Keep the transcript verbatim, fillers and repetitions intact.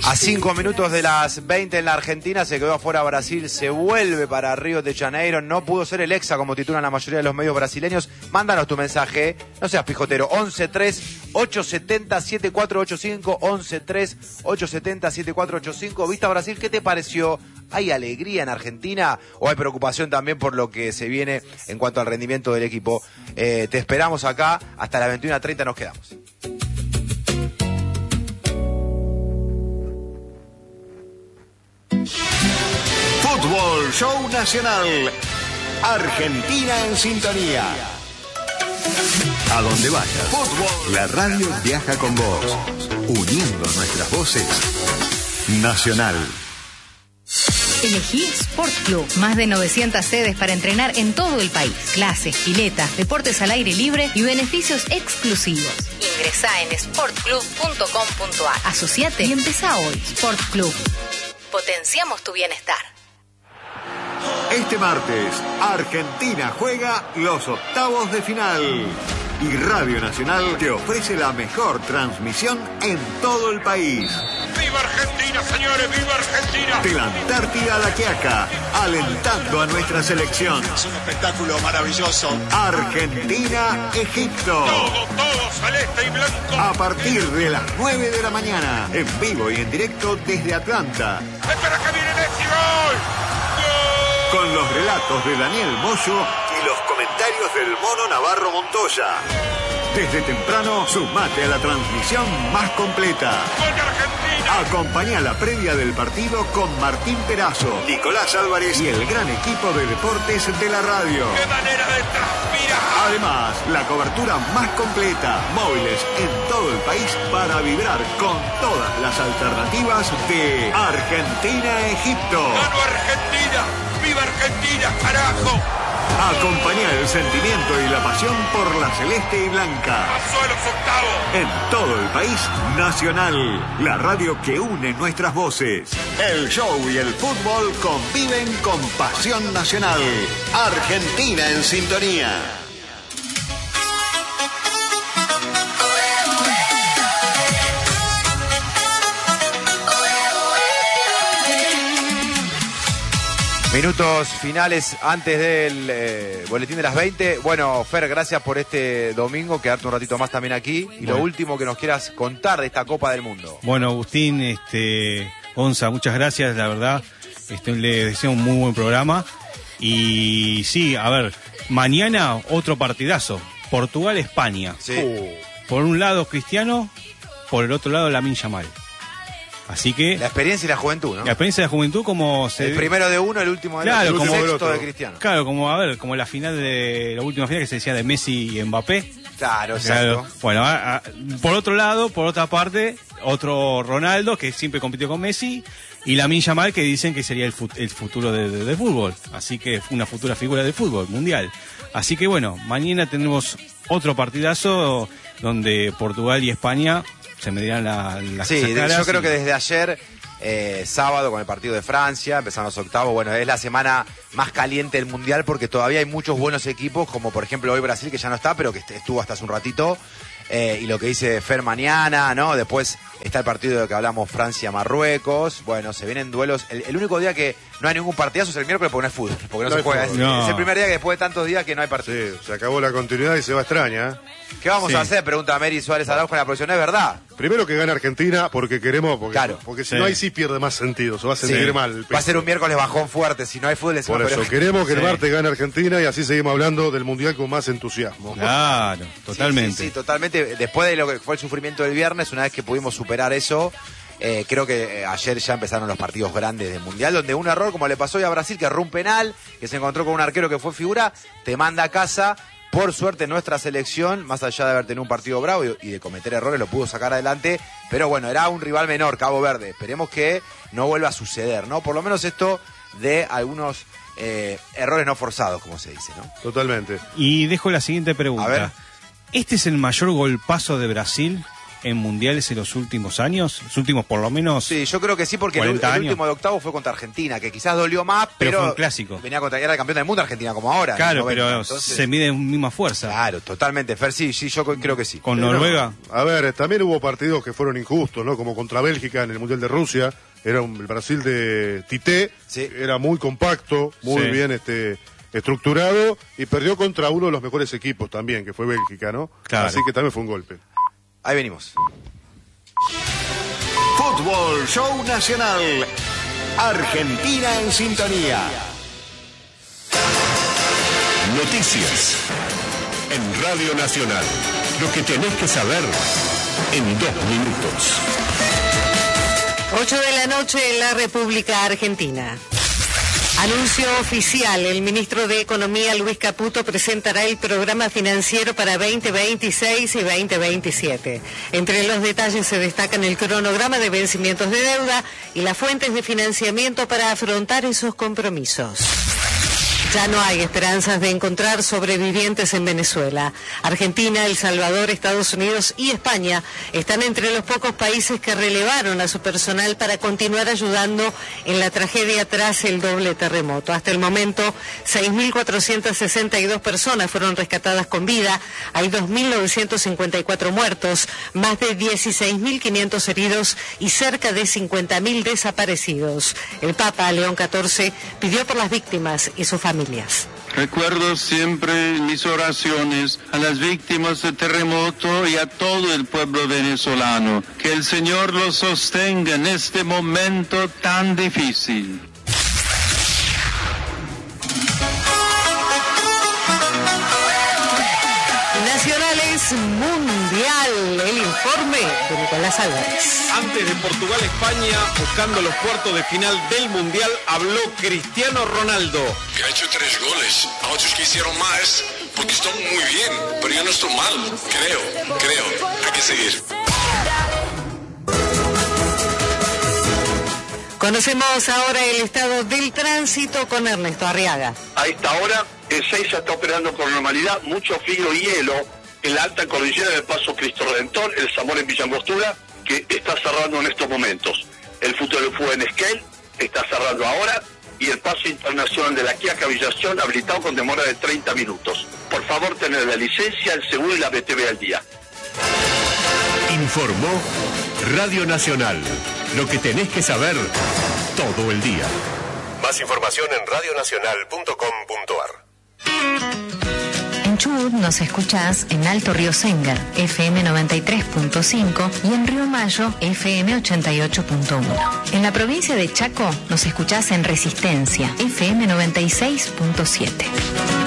A cinco minutos de las veinte en la Argentina, se quedó afuera Brasil, se vuelve para Río de Janeiro, no pudo ser el Hexa como titulan la mayoría de los medios brasileños. Mándanos tu mensaje, no seas pijotero, once tres ocho siete cero siete cuatro ocho cinco, once tres ocho siete cero siete cuatro ocho cinco. ¿Viste a Brasil? ¿Qué te pareció? ¿Hay alegría en Argentina o hay preocupación también por lo que se viene en cuanto al rendimiento del equipo? Eh, te esperamos acá, hasta las veintiuna treinta nos quedamos. Fútbol Show Nacional. Argentina en sintonía. A donde vayas, fútbol. La radio viaja con vos, uniendo nuestras voces. Nacional. Elegí Sport Club. Más de novecientas sedes para entrenar en todo el país. Clases, piletas, deportes al aire libre y beneficios exclusivos. Ingresá en sport club punto com punto a r. Asociate y empezá hoy. Sport Club. Potenciamos tu bienestar. Este martes, Argentina juega los octavos de final. Y Radio Nacional te ofrece la mejor transmisión en todo el país. ¡Viva Argentina, señores! ¡Viva Argentina! De la Antártida a la Quiaca, alentando a nuestra selección. Es un espectáculo maravilloso. Argentina-Egipto. Todo, todo, celeste y blanco. A partir de las nueve de la mañana, en vivo y en directo desde Atlanta. ¡Espera que viene Messi! ¡Gol! Con los relatos de Daniel Moyo y los comentarios del Mono Navarro Montoya. Desde temprano, sumate a la transmisión más completa. ¡Gol de Argentina! Acompañá la previa del partido con Martín Perazo, Nicolás Álvarez y el gran equipo de deportes de la radio. ¡Qué manera de transpirar! Además, la cobertura más completa, móviles en todo el país para vibrar con todas las alternativas de Argentina-Egipto. ¡Gano Argentina! ¡Viva Argentina, carajo! Acompañá el sentimiento y la pasión por la celeste y blanca. ¡Pasó a los octavos! En todo el país, Nacional, la radio que une nuestras voces. El show y el fútbol conviven con pasión nacional. Argentina en sintonía. Minutos finales antes del eh, boletín de las veinte. Bueno, Fer, gracias por este domingo, quedarte un ratito más también aquí. Y bueno, lo último que nos quieras contar de esta Copa del Mundo. Bueno, Agustín, este, Onza, muchas gracias, la verdad. Este, le deseo un muy buen programa. Y sí, a ver, mañana otro partidazo. Portugal-España. Sí. Uh. Por un lado Cristiano, por el otro lado Lamine Yamal. Así que la experiencia y la juventud, ¿no? La experiencia y la juventud como se... El primero de uno, el último de claro, otro. Como el sexto de Cristiano. Claro, como a ver, como la final de la última final que se decía de Messi y Mbappé. Claro, exacto. Claro. Bueno, a, a, por otro lado, por otra parte, otro Ronaldo que siempre compitió con Messi y Lamine Yamal que dicen que sería el, fut, el futuro de, de, de fútbol. Así que una futura figura del fútbol mundial. Así que bueno, mañana tenemos otro partidazo donde Portugal y España se medirán la, las sí, caras. Yo creo y... que desde ayer... Eh, sábado con el partido de Francia, empezaron los octavos. Bueno, es la semana más caliente del Mundial porque todavía hay muchos buenos equipos, como por ejemplo hoy Brasil, que ya no está, pero que estuvo hasta hace un ratito. Eh, y lo que dice Fer mañana, ¿no? Después está el partido de que hablamos, Francia-Marruecos. Bueno, se vienen duelos. El, el único día que no hay ningún partidazo es el miércoles porque no es fútbol, porque no, no se juega. Es, no. es el primer día que después de tantos días que no hay partido. Sí, se acabó la continuidad y se va extraña, ¿eh? ¿Qué vamos sí. a hacer? Pregunta Mary Suárez Araujo en la producción. ¿Es verdad? Primero que gane Argentina porque queremos, porque, claro. porque si sí. no hay sí pierde más sentido, se va a sentir sí. mal. Va a ser un miércoles bajón fuerte, si no hay fútbol encima. Por eso, pero... queremos que sí. el martes gane Argentina y así seguimos hablando del Mundial con más entusiasmo. Claro, totalmente. Sí, sí, sí, totalmente. Después de lo que fue el sufrimiento del viernes, una vez que pudimos superar eso, eh, creo que ayer ya empezaron los partidos grandes del Mundial, donde un error, como le pasó hoy a Brasil, que erró un penal, que se encontró con un arquero que fue figura, te manda a casa. Por suerte nuestra selección, más allá de haber tenido un partido bravo y, y de cometer errores, lo pudo sacar adelante. Pero bueno, era un rival menor, Cabo Verde. Esperemos que no vuelva a suceder, ¿no? Por lo menos esto de algunos eh, errores no forzados, como se dice, ¿no? Totalmente. Y dejo la siguiente pregunta. A ver. ¿Este es el mayor golpazo de Brasil en mundiales en los últimos años, los últimos por lo menos. Sí, yo creo que sí, porque el, el último de octavo fue contra Argentina, que quizás dolió más, pero, pero fue un clásico. Venía contra, era el campeón del mundo Argentina como ahora. Claro, noventa, pero entonces, se mide en misma fuerza. Claro, totalmente. Fer, sí, sí, yo creo que sí. Con Pero, Noruega. A ver, también hubo partidos que fueron injustos, ¿no? Como contra Bélgica en el Mundial de Rusia, era un, el Brasil de Tite, sí. Era muy compacto, muy Sí. bien este estructurado, y perdió contra uno de los mejores equipos también, que fue Bélgica, ¿no? Claro. Así que también fue un golpe. Ahí venimos. Fútbol Show Nacional. Argentina en sintonía. Noticias en Radio Nacional. Lo que tenés que saber en dos minutos. ocho de la noche en la República Argentina. Anuncio oficial, el ministro de Economía Luis Caputo presentará el programa financiero para veinte veintiséis y veinte veintisiete. Entre los detalles se destacan el cronograma de vencimientos de deuda y las fuentes de financiamiento para afrontar esos compromisos. Ya no hay esperanzas de encontrar sobrevivientes en Venezuela. Argentina, El Salvador, Estados Unidos y España están entre los pocos países que relevaron a su personal para continuar ayudando en la tragedia tras el doble terremoto. Hasta el momento, seis mil cuatrocientas sesenta y dos personas fueron rescatadas con vida, hay dos mil novecientos cincuenta y cuatro muertos, más de dieciséis mil quinientos heridos y cerca de cincuenta mil desaparecidos. El Papa León catorce pidió por las víctimas y sus familias. Recuerdo siempre en mis oraciones a las víctimas del terremoto y a todo el pueblo venezolano. Que el Señor los sostenga en este momento tan difícil. Nacionales Mundial, el informe de Nicolás Álvarez. Antes de Portugal-España, buscando los cuartos de final del Mundial, habló Cristiano Ronaldo. Que ha hecho tres goles, a otros que hicieron más, porque están muy bien, pero yo no estoy mal, creo, creo, hay que seguir. Conocemos ahora el estado del tránsito con Ernesto Arriaga. A esta hora, el Ezeiza está operando con normalidad, mucho frío y hielo en la alta cordillera del Paso Cristo Redentor, el Zamora en Villa Angostura, que está cerrando en estos momentos. El Futuro del Fútbol en Esquel está cerrando ahora y el paso internacional de la Quiaca Villación habilitado con demora de treinta minutos. Por favor, tener la licencia, el seguro y la B T V al día. Informó Radio Nacional. Lo que tenés que saber todo el día. Más información en radionacional punto com punto ar. En Chubut nos escuchás en Alto Río Senga, F M noventa y tres punto cinco y en Río Mayo, F M ochenta y ocho punto uno. En la provincia de Chaco nos escuchás en Resistencia, F M noventa y seis punto siete.